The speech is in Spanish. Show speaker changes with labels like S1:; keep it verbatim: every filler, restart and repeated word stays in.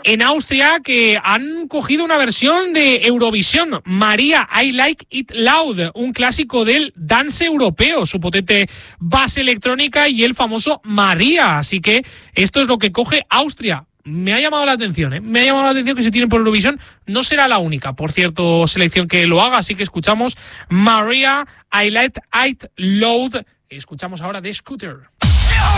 S1: en Austria, que han cogido una versión de Eurovisión, María, I Like It Loud, un clásico del dance europeo, su potente base electrónica y el famoso María. Así que esto es lo que coge Austria. Me ha llamado la atención, ¿eh? Me ha llamado la atención que se tienen por Eurovisión. No será la única, por cierto, selección que lo haga. Así que escuchamos María, I Like It Loud. Escuchamos ahora de Scooter.